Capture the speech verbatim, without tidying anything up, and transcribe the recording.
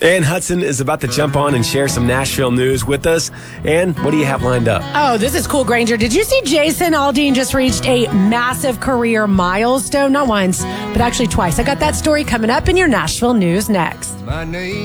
Ann Hudson is about to jump on and share some Nashville news with us. Ann, what do you have lined up? Oh, this is cool, Granger. Did you see Jason Aldean just reached a massive career milestone? Not once, but actually twice. I got that story coming up in your Nashville news next. My name